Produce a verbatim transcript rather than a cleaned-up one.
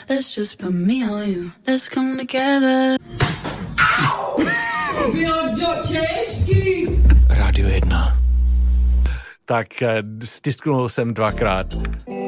Let's just put me on you. Let's come together. Rádio jedna. Tak stisknul jsem dvakrát.